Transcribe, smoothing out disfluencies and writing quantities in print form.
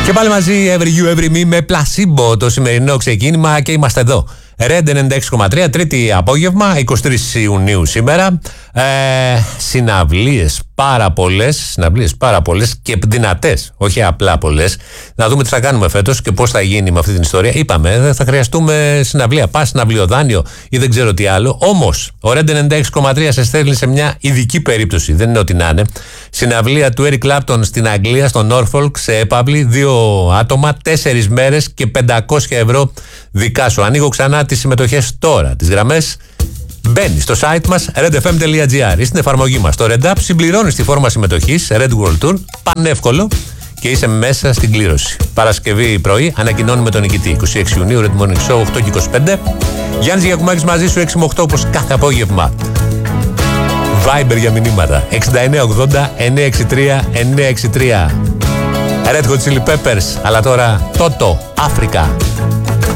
Και πάλι μαζί Every You, Every Me με Placebo το σημερινό ξεκίνημα και είμαστε εδώ. Red 96,3, τρίτη απόγευμα, 23 Ιουνίου σήμερα. Συναυλίες πάρα πολλές και δυνατές, όχι απλά πολλές. Να δούμε τι θα κάνουμε φέτος και πώς θα γίνει με αυτή την ιστορία. Είπαμε, δεν θα χρειαστούμε συναυλία, πας συναυλιοδάνειο ή δεν ξέρω τι άλλο. Όμως, ο Red 96,3 σε στέλνει σε μια ειδική περίπτωση, δεν είναι ό,τι να είναι. Συναυλία του Eric Clapton στην Αγγλία, στο Norfolk, σε έπαυλη, 2 άτομα, 4 μέρες και 500 ευρώ δικά σου. Ανοίγω ξανά τις συμμετοχές τώρα, τις γραμμές. Μπαίνει στο site μας redfm.gr ή στην εφαρμογή μας το Red App, συμπληρώνεις τη φόρμα συμμετοχής Red World Tour, πανεύκολο και είσαι μέσα στην κλήρωση. Παρασκευή πρωί ανακοινώνουμε τον νικητή. 26 Ιουνίου, Red Morning Show, 8 και 25. Γιάννης Γιακουμάκης μαζί σου, 6 με 8 όπως κάθε απόγευμα. Viber για μηνύματα 6980 963 963. Red Hot Chili Peppers, αλλά τώρα Toto, Africa.